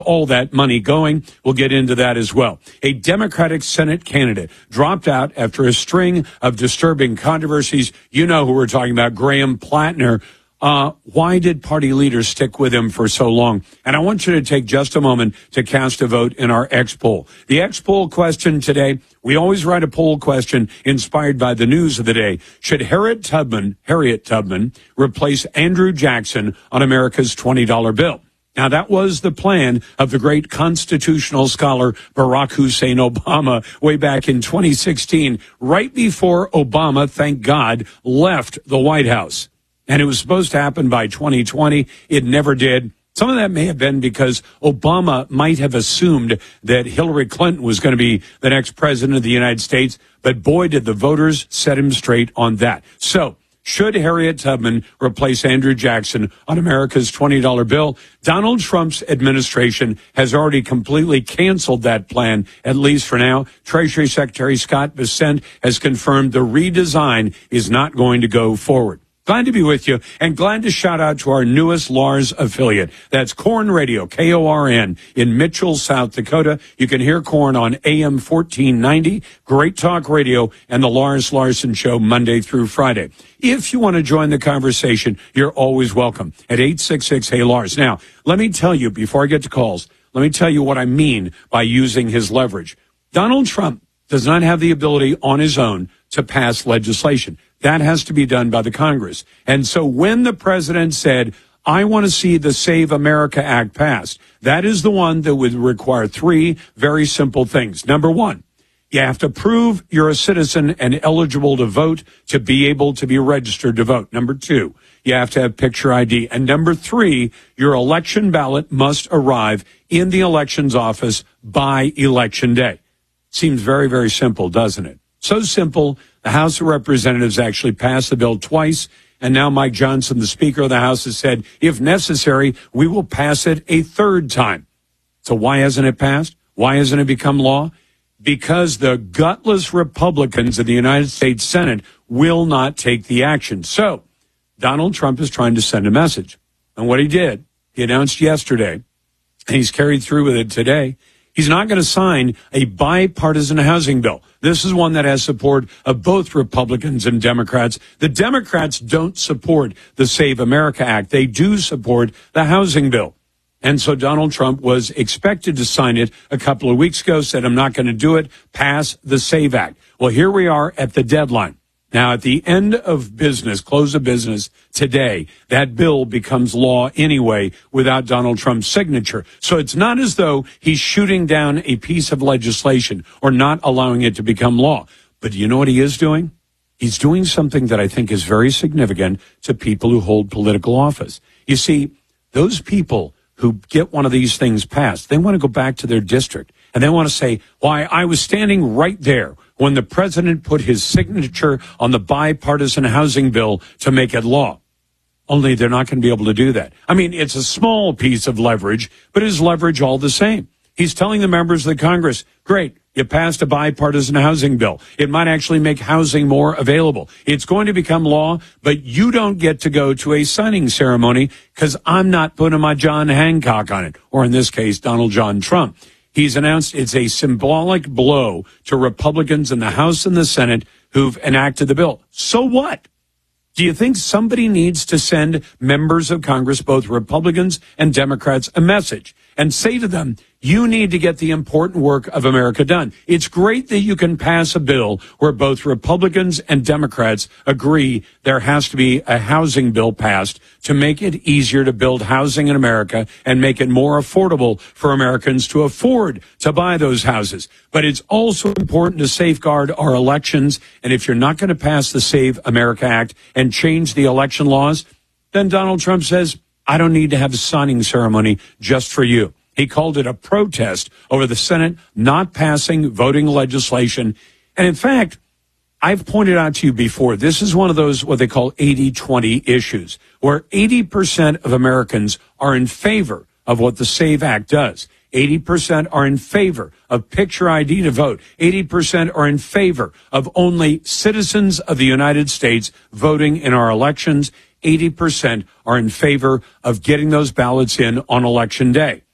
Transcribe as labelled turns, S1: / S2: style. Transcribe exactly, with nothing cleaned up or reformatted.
S1: all that money going. We'll get into that as well. A Democratic Senate candidate dropped out after a string of disturbing controversies. You know who we're talking about, Graham Plattner. Uh, why did party leaders stick with him for so long? And I want you to take just a moment to cast a vote in our X poll. The X poll question today, we always write a poll question inspired by the news of the day. Should Harriet Tubman, Harriet Tubman replace Andrew Jackson on America's twenty dollar bill? Now, that was the plan of the great constitutional scholar Barack Hussein Obama way back in twenty sixteen, right before Obama, thank God, left the White House. And it was supposed to happen by twenty twenty. It never did. Some of that may have been because Obama might have assumed that Hillary Clinton was going to be the next president of the United States. But boy, did the voters set him straight on that. So, should Harriet Tubman replace Andrew Jackson on America's twenty dollar bill? Donald Trump's administration has already completely canceled that plan, at least for now. Treasury Secretary Scott Bessent has confirmed the redesign is not going to go forward. Glad to be with you, and glad to shout out to our newest Lars affiliate. That's Korn Radio, K O R N, in Mitchell, South Dakota. You can hear Korn on A M fourteen ninety, Great Talk Radio, and the Lars Larson Show Monday through Friday. If you want to join the conversation, you're always welcome at eight six six, hey Lars. Now, let me tell you, before I get to calls, let me tell you what I mean by using his leverage. Donald Trump does not have the ability on his own to pass legislation. That has to be done by the Congress. And so when the president said, I want to see the Save America Act passed, that is the one that would require three very simple things. Number one, you have to prove you're a citizen and eligible to vote to be able to be registered to vote. Number two, you have to have picture I D. And number three, your election ballot must arrive in the elections office by election day. Seems very, very simple, doesn't it? So simple, the House of Representatives actually passed the bill twice, and now Mike Johnson, the Speaker of the House, has said, if necessary, we will pass it a third time. So why hasn't it passed? Why hasn't it become law? Because the gutless Republicans of the United States Senate will not take the action. So Donald Trump is trying to send a message. And what he did, he announced yesterday, and he's carried through with it today, he's not going to sign a bipartisan housing bill. This is one that has support of both Republicans and Democrats. The Democrats don't support the Save America Act. They do support the housing bill. And so Donald Trump was expected to sign it a couple of weeks ago, said, I'm not going to do it, pass the SAVE Act. Well, here we are at the deadline. Now, at the end of business, close of business today, that bill becomes law anyway without Donald Trump's signature. So it's not as though he's shooting down a piece of legislation or not allowing it to become law. But you know what he is doing? He's doing something that I think is very significant to people who hold political office. You see, those people who get one of these things passed, they want to go back to their district and they want to say, why, I was standing right there when the president put his signature on the bipartisan housing bill to make it law. Only they're not going to be able to do that. I mean, it's a small piece of leverage, but it's leverage all the same. He's telling the members of the Congress, great, you passed a bipartisan housing bill. It might actually make housing more available. It's going to become law, but you don't get to go to a signing ceremony because I'm not putting my John Hancock on it, or in this case, Donald John Trump. He's announced it's a symbolic blow to Republicans in the House and the Senate who've enacted the bill. So what? Do you think somebody needs to send members of Congress, both Republicans and Democrats, a message and say to them, you need to get the important work of America done? It's great that you can pass a bill where both Republicans and Democrats agree there has to be a housing bill passed to make it easier to build housing in America and make it more affordable for Americans to afford to buy those houses. But it's also important to safeguard our elections. And if you're not going to pass the Save America Act and change the election laws, then Donald Trump says, I don't need to have a signing ceremony just for you. He called it a protest over the Senate not passing voting legislation. And in fact, I've pointed out to you before, this is one of those what they call eighty twenty issues, where eighty percent of Americans are in favor of what the SAVE Act does. eighty percent are in favor of picture I D to vote. eighty percent are in favor of only citizens of the United States voting in our elections. eighty percent are in favor of getting those ballots in on election day.